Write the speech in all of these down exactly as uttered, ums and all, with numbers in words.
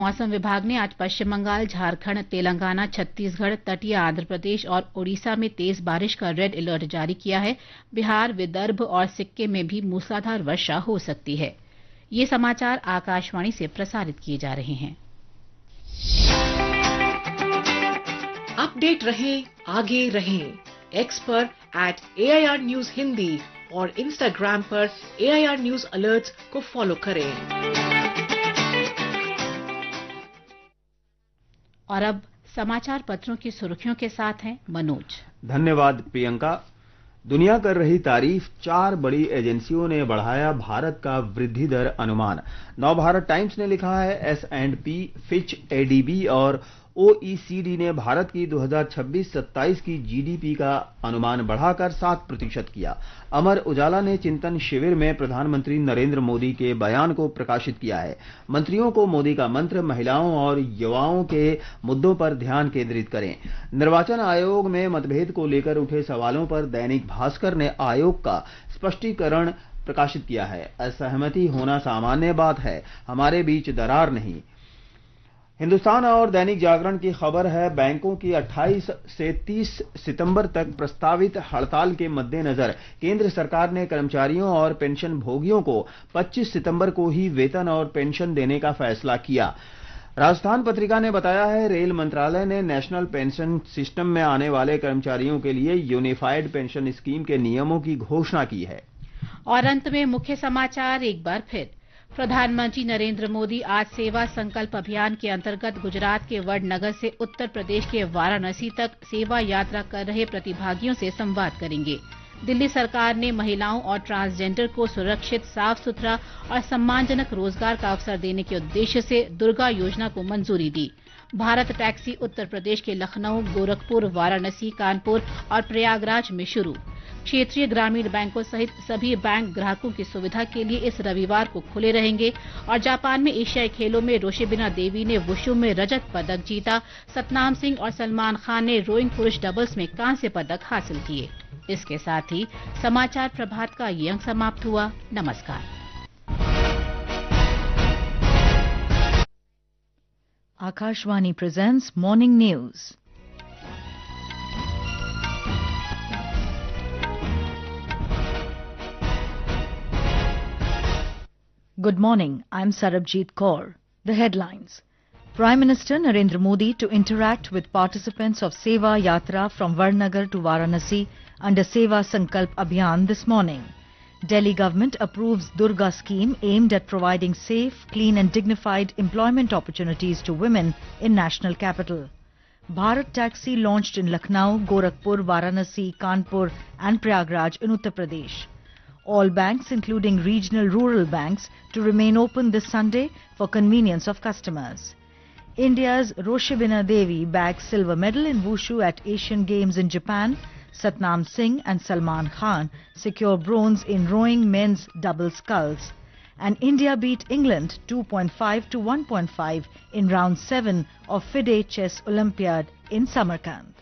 मौसम विभाग ने आज पश्चिम बंगाल, झारखंड, तेलंगाना, छत्तीसगढ़, तटीय आंध्र प्रदेश और ओडिशा में तेज बारिश का रेड अलर्ट जारी किया है। बिहार, विदर्भ और सिक्किम में भी मूसलाधार वर्षा हो सकती है। ये समाचार आकाशवाणी से प्रसारित किए जा रहे हैं। अपडेट रहें, आगे रहें। एक्स पर eight A I R news Hindi और इंस्टाग्राम पर ए आई आर न्यूज अलर्ट्स को फॉलो करें। और अब समाचार पत्रों की सुर्खियों के साथ हैं मनोज। धन्यवाद प्रियंका। दुनिया कर रही तारीफ, चार बड़ी एजेंसियों ने बढ़ाया भारत का वृद्धि दर अनुमान। नवभारत टाइम्स ने लिखा है S and P, Fitch, A D B और ओ ई सी डी ने भारत की दो हज़ार छब्बीस सत्ताईस की जी डी पी का अनुमान बढ़ाकर सात प्रतिशत किया। अमर उजाला ने चिंतन शिविर में प्रधानमंत्री नरेंद्र मोदी के बयान को प्रकाशित किया है। मंत्रियों को मोदी का मंत्र, महिलाओं और युवाओं के मुद्दों पर ध्यान केंद्रित करें। निर्वाचन आयोग में मतभेद को लेकर उठे सवालों पर दैनिक भास्कर ने आयोग का स्पष्टीकरण प्रकाशित किया है। असहमति होना सामान्य बात है, हमारे बीच दरार नहीं। हिंदुस्तान और दैनिक जागरण की खबर है, बैंकों की अट्ठाईस से तीस सितंबर तक प्रस्तावित हड़ताल के मद्देनजर केंद्र सरकार ने कर्मचारियों और पेंशन भोगियों को पच्चीस सितंबर को ही वेतन और पेंशन देने का फैसला किया। राजस्थान पत्रिका ने बताया है, रेल मंत्रालय ने नेशनल पेंशन सिस्टम में आने वाले कर्मचारियों के लिए यूनिफाइड पेंशन स्कीम के नियमों की घोषणा की है। और अंत में मुख्य समाचार एक बार फिर। प्रधानमंत्री नरेंद्र मोदी आज सेवा संकल्प अभियान के अंतर्गत गुजरात के वडनगर से उत्तर प्रदेश के वाराणसी तक सेवा यात्रा कर रहे प्रतिभागियों से संवाद करेंगे। दिल्ली सरकार ने महिलाओं और ट्रांसजेंडर को सुरक्षित, साफ सुथरा और सम्मानजनक रोजगार का अवसर देने के उद्देश्य से दुर्गा योजना को मंजूरी दी। भारत टैक्सी उत्तर प्रदेश के लखनऊ, गोरखपुर, वाराणसी, कानपुर और प्रयागराज में शुरू। क्षेत्रीय ग्रामीण बैंकों सहित सभी बैंक ग्राहकों की सुविधा के लिए इस रविवार को खुले रहेंगे। और जापान में एशियाई खेलों में रोशिबिना देवी ने वुशु में रजत पदक जीता। सतनाम सिंह और सलमान खान ने रोइंग पुरुष डबल्स में कांस्य पदक हासिल किए। इसके साथ ही समाचार प्रभात का ये अंक समाप्त हुआ। नमस्कार। Akashvani presents Morning News. Good morning, I'm Sarabjit Kaur. The headlines. Prime Minister Narendra Modi to interact with participants of Seva Yatra from Varnagar to Varanasi under Seva Sankalp Abhiyan this morning. Delhi government approves Durga scheme aimed at providing safe, clean and dignified employment opportunities to women in national capital. Bharat Taxi launched in Lucknow, Gorakhpur, Varanasi, Kanpur and Prayagraj in Uttar Pradesh. All banks, including regional rural banks, to remain open this Sunday for convenience of customers. India's Roshibina Devi bagged silver medal in Wushu at Asian Games in Japan. Satnam Singh and Salman Khan secure bronze in rowing men's double sculls. And India beat England two point five to one point five in round seven of FIDE Chess Olympiad in Samarkand.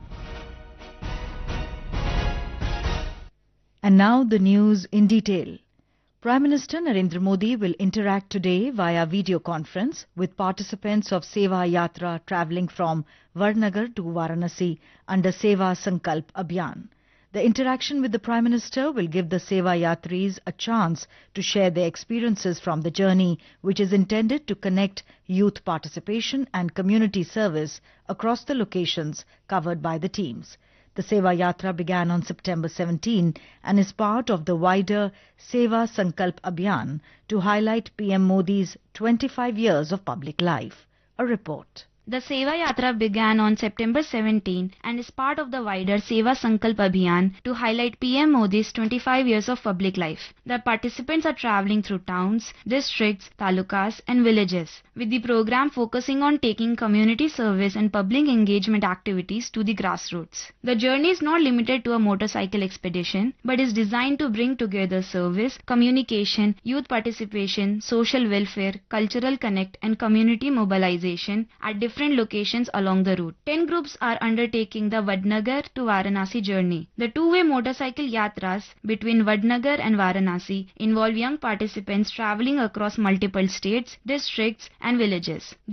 And now the news in detail. Prime Minister Narendra Modi will interact today via video conference with participants of Seva Yatra travelling from Varnagar to Varanasi under Seva Sankalp Abhiyan. The interaction with the Prime Minister will give the Seva Yatris a chance to share their experiences from the journey, which is intended to connect youth participation and community service across the locations covered by the teams. The Seva Yatra began on September seventeenth and is part of the wider Seva Sankalp Abhiyan to highlight P M Modi's twenty-five years of public life. A report. The Seva Yatra began on September seventeenth and is part of the wider Seva Sankalp Abhiyan to highlight P M Modi's twenty-five years of public life. The participants are travelling through towns, districts, talukas and villages, with the program focusing on taking community service and public engagement activities to the grassroots. The journey is not limited to a motorcycle expedition, but is designed to bring together service, communication, youth participation, social welfare, cultural connect and community mobilization at different different locations along the route. Ten groups are undertaking the Vadnagar to Varanasi journey. The two-way motorcycle yatras between Vadnagar and Varanasi involve young participants travelling across multiple states, districts and villages.